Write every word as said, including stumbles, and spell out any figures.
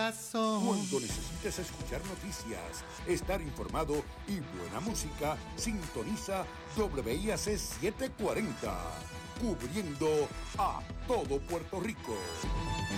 corazón. Cuando necesites escuchar noticias, estar informado y buena música, sintoniza W I A C setecientos cuarenta, cubriendo a todo Puerto Rico.